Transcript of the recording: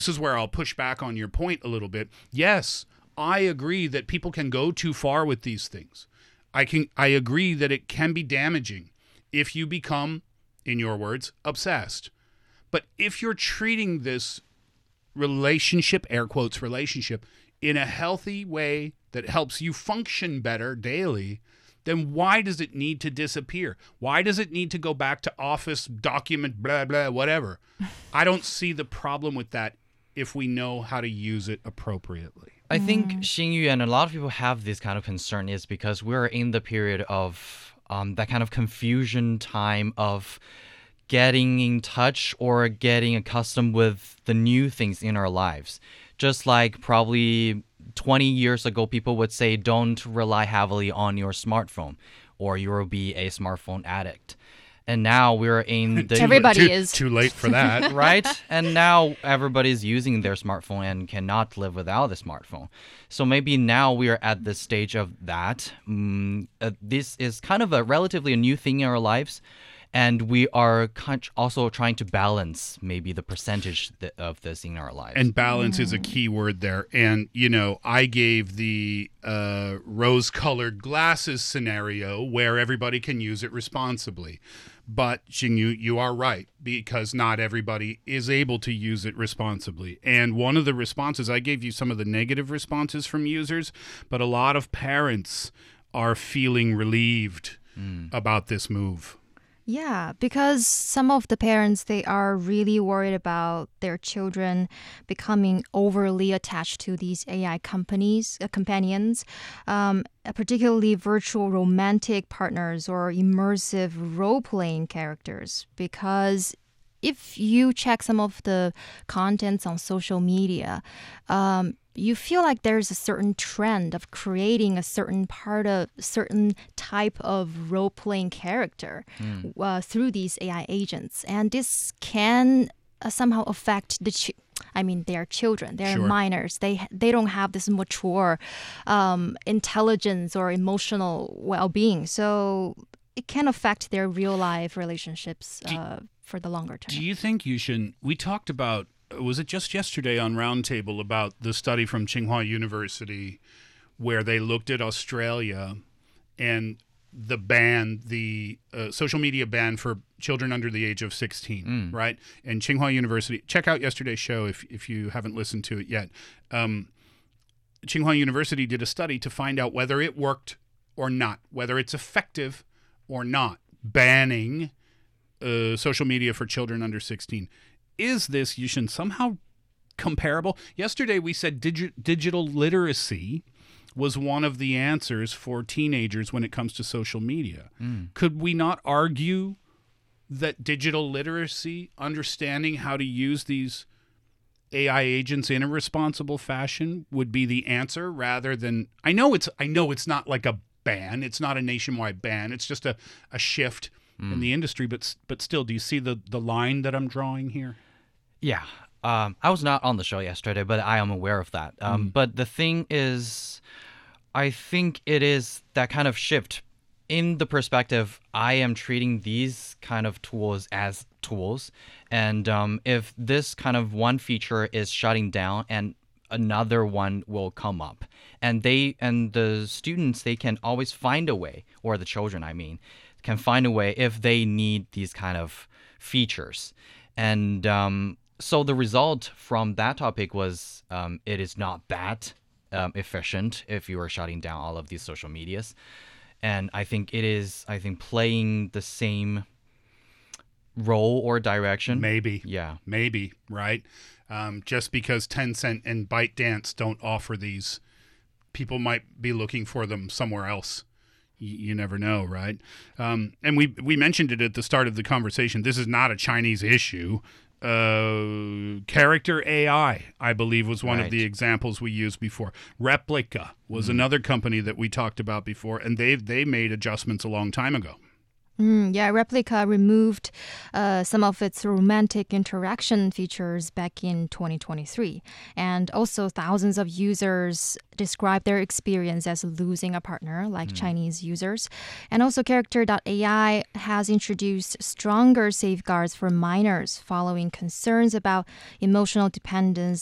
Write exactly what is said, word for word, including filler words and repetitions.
this is where I'll push back on your point a little bit. Yes, I agree that people can go too far with these things. I can I agree that it can be damaging if you become, in your words, obsessed. But if you're treating this relationship, air quotes relationship, in a healthy way that helps you function better daily, then why does it need to disappear? Why does it need to go back to office document, blah, blah, whatever? I don't see the problem with that if we know how to use it appropriately. I think Xingyu and a lot of people have this kind of concern is because we're in the period of um, that kind of confusion time of getting in touch or getting accustomed with the new things in our lives. Just like probably twenty years ago, people would say, don't rely heavily on your smartphone or you will be a smartphone addict. And now we're in the... Everybody too, is. Too late for that. Right? And now everybody's using their smartphone and cannot live without the smartphone. So maybe now we are at the stage of that. Mm, uh, this is kind of a relatively a new thing in our lives. And we are also trying to balance maybe the percentage of this in our lives. And balance mm. is a key word there. And, you know, I gave the uh, rose-colored glasses scenario where everybody can use it responsibly. But, Xingyu, you are right, because not everybody is able to use it responsibly. And one of the responses, I gave you some of the negative responses from users, but a lot of parents are feeling relieved mm. about this move. Yeah, because some of the parents, they are really worried about their children becoming overly attached to these A I companies, uh, companions, um, particularly virtual romantic partners or immersive role-playing characters. Because if you check some of the contents on social media, um, you feel like there's a certain trend of creating a certain part of certain type of role-playing character mm. uh, through these A I agents. And this can uh, somehow affect the ch- I mean, they're children, they're sure. minors. They they don't have this mature um, intelligence or emotional well-being. So it can affect their real-life relationships uh, for the longer term. Do you think you should... We talked about... Was it just yesterday on Roundtable about the study from Tsinghua University where they looked at Australia and the ban, the uh, social media ban for children under the age of sixteen, mm. right? And Tsinghua University, check out yesterday's show if if you haven't listened to it yet. Um, Tsinghua University did a study to find out whether it worked or not, whether it's effective or not, banning uh, social media for children under sixteen. Is this, Yushin, somehow comparable? Yesterday we said digi- digital literacy was one of the answers for teenagers when it comes to social media. Mm. Could we not argue that digital literacy, understanding how to use these A I agents in a responsible fashion, would be the answer rather than... I know it's I know it's not like a ban. It's not a nationwide ban. It's just a, a shift mm. in the industry. But but still, do you see the, the line that I'm drawing here? Yeah. Um, I was not on the show yesterday, but I am aware of that. Um, mm. But the thing is, I think it is that kind of shift. In the perspective, I am treating these kind of tools as tools. And um, if this kind of one feature is shutting down and another one will come up, and they and the students, they can always find a way, or the children, I mean, can find a way if they need these kind of features. And um, so the result from that topic was um, it is not that um, efficient if you are shutting down all of these social medias. And I think it is, I think, playing the same role or direction. Maybe. Yeah. Maybe, right? Um, just because Tencent and ByteDance don't offer these, people might be looking for them somewhere else. You, you never know, right? Um, and we we mentioned it at the start of the conversation. This is not a Chinese issue. Uh, character A I, I believe, was one right. of the examples we used before. Replica was mm. another company that we talked about before, and they they made adjustments a long time ago. Mm, yeah, Replica removed uh, some of its romantic interaction features back in twenty twenty-three. And also, thousands of users describe their experience as losing a partner, like mm. Chinese users. And also, Character dot A I has introduced stronger safeguards for minors following concerns about emotional dependence